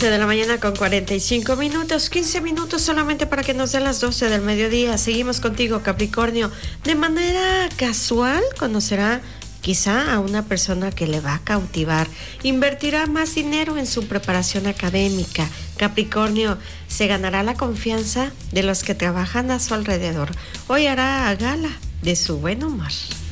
11 de la mañana con 45 minutos, 15 minutos solamente para que nos den las 12 del mediodía. Seguimos contigo, Capricornio. De manera casual conocerá quizá a una persona que le va a cautivar. Invertirá más dinero en su preparación académica. Capricornio se ganará la confianza de los que trabajan a su alrededor. Hoy hará gala de su buen humor.